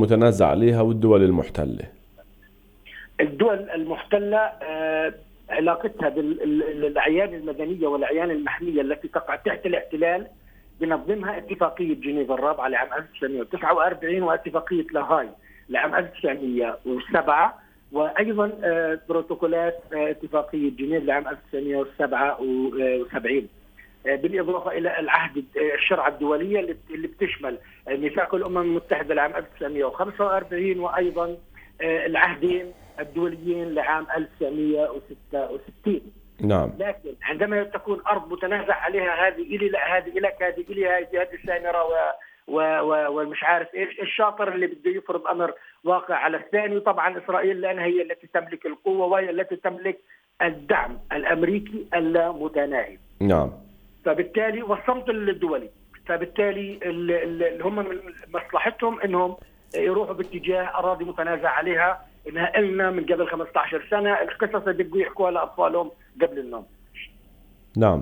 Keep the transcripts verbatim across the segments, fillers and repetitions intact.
المتنازع عليها والدول المحتلة؟ الدول المحتلة علاقتها بالأعيان المدنية والأعيان المحلية التي تقع تحت الاحتلال بنظمها اتفاقية جنيف الرابعة لعام ألف وتسعمئة وتسعة وأربعين واتفاقية لاهاي لعام ألف وتسعمئة وسبعة، وأيضا بروتوكولات اتفاقية جنيف لعام ألف وتسعمئة وسبعة وسبعين، بالإضافة إلى العهد الشرعة الدولية اللي بتشمل ميثاق الأمم المتحدة لعام ألف وتسعمئة وخمسة وأربعين وأيضا العهدين الدوليين لعام ألف وتسعمئة وستة وستين. نعم. لكن عندما تكون أرض متنازع عليها هذه إلي لا هذه لك هذه إلي هذه السامرة ومش عارف إيش، الشاطر اللي بده يفرض أمر واقع على الثاني. وطبعا إسرائيل لأنها هي التي تملك القوة وهي التي تملك الدعم الأمريكي اللامتناهي. نعم. فبالتالي والصمت الدولي، فبالتالي اللي هم من مصلحتهم انهم يروحوا باتجاه اراضي متنازع عليها، انها قلنا من قبل خمسة عشر سنة القصص اللي بيجوا يحكوها لاطفالهم قبل النوم. نعم.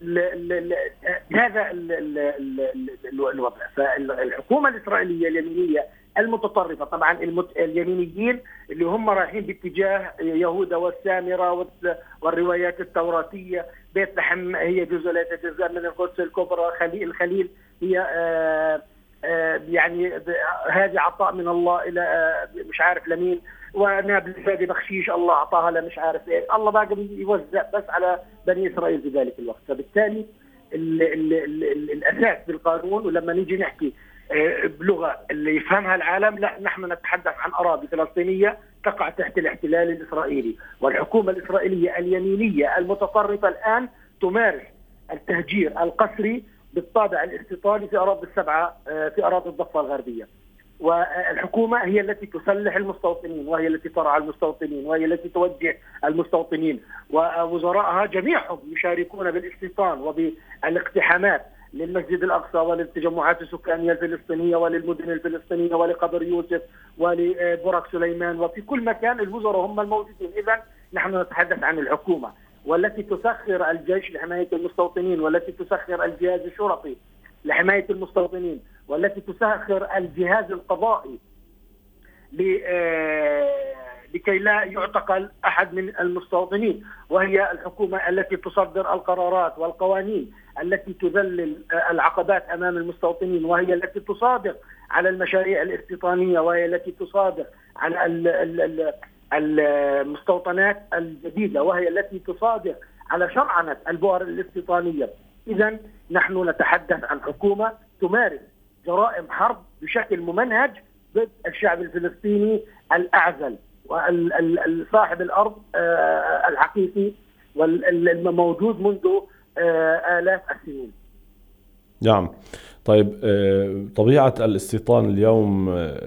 فهذا الوضع. فالحكومة الإسرائيلية اليمينية المتطرفة، طبعا اليمينيين اللي هم رايحين باتجاه يهوذا والسامرة والروايات التوراتية، بيت لحم هي جزء لا يتجزأ من القدس الكبرى، خليل الخليل هي آآ آآ يعني هذه عطاء من الله إلى مش عارف لمين، ونابلس هذه بخشيش الله أعطاها لمش عارف إيه، الله باقي يوزع بس على بني إسرائيل في ذلك الوقت. فبالتالي ال ال ال ال الأساس بالقانون، ولما نيجي نحكي بلغة اللي يفهمها العالم، لا نحن نتحدث عن أراضي فلسطينية تقع تحت الاحتلال الإسرائيلي، والحكومة الإسرائيلية اليمينية المتطرفة الآن تمارس التهجير القسري بالطابع الاستيطاني في أراضي السبعة في أراضي الضفة الغربية. والحكومة هي التي تسلح المستوطنين، وهي التي ترعى المستوطنين، وهي التي توجه المستوطنين، ووزراءها جميعهم يشاركون بالاستيطان وبالاقتحامات للمسجد الأقصى وللتجمعات السكانية الفلسطينية وللمدن الفلسطينية ولقبر يوسف ولبرك سليمان، وفي كل مكان الوزراء هم الموجودين. إذن نحن نتحدث عن الحكومة والتي تسخر الجيش لحماية المستوطنين، والتي تسخر الجهاز الشرطي لحماية المستوطنين، والتي تسخر الجهاز القضائي لكي لا يعتقل أحد من المستوطنين، وهي الحكومة التي تصدر القرارات والقوانين التي تذلل العقبات أمام المستوطنين، وهي التي تصادق على المشاريع الاستيطانية، وهي التي تصادق على المستوطنات الجديدة، وهي التي تصادق على شرعنة البؤر الاستيطانية. إذن نحن نتحدث عن حكومة تمارس جرائم حرب بشكل ممنهج ضد الشعب الفلسطيني الأعزل وصاحب الأرض الحقيقي والموجود منذ آلاف السنين. نعم. طيب، طبيعة الاستيطان اليوم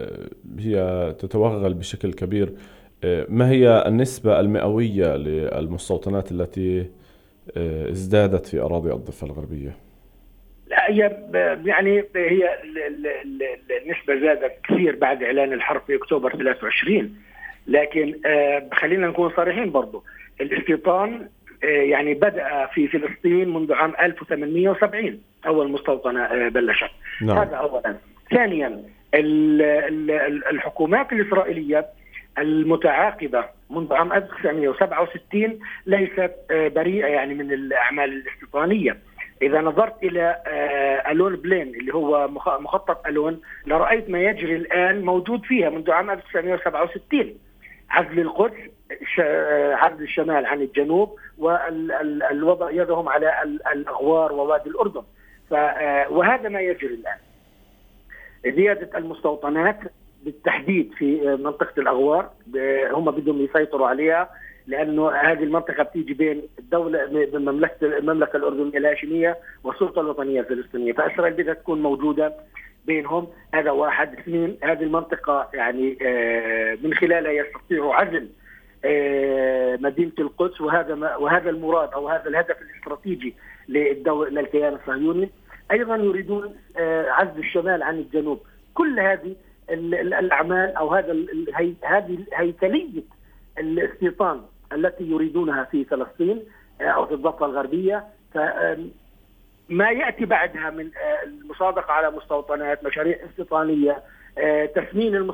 هي تتوغل بشكل كبير. ما هي النسبة المئوية للمستوطنات التي ازدادت في أراضي الضفة الغربية؟ لا، هي يعني هي النسبة زادت كثير بعد إعلان الحرب في أكتوبر ثلاثة وعشرين، لكن خلينا نكون صريحين برضو. الاستيطان يعني بدأ في فلسطين منذ عام ألف وثمانمئة وسبعين، أول مستوطنة بلشت. نعم. هذا أولا. ثانيا، الحكومات الإسرائيلية المتعاقبة منذ عام ألف وتسعمئة وسبعة وستين ليست بريئة يعني من الأعمال الاستيطانية. إذا نظرت إلى ألون بلين اللي هو مخطط ألون لرأيت ما يجري الآن موجود فيها منذ عام ألف وتسعمئة وسبعة وستين، عزل القدس، عزل الشمال عن الجنوب، والوضع يدهم على الأغوار ووادي الأردن. وهذا ما يجري الآن، زيادة المستوطنات بالتحديد في منطقة الأغوار. هم بدهم يسيطروا عليها لأنه هذه المنطقة بتيجي بين الدولة المملكة المملكة الأردنية الهاشمية والسلطة الوطنية الفلسطينية، فإسرائيل بدها تكون موجودة بينهم. هذا واحد. اثنين، هذه المنطقة يعني من خلالها يستطيعوا عزل مدينة القدس، وهذا وهذا المراد أو هذا الهدف الاستراتيجي للدولة للكيان الصهيوني. أيضا يريدون عزل الشمال عن الجنوب. كل هذه الأعمال أو هذا هذه هيكلية الاستيطان التي يريدونها في فلسطين أو في الضفة الغربية، فما يأتي بعدها من المصادقة على مستوطنات، مشاريع استيطانية، تسمين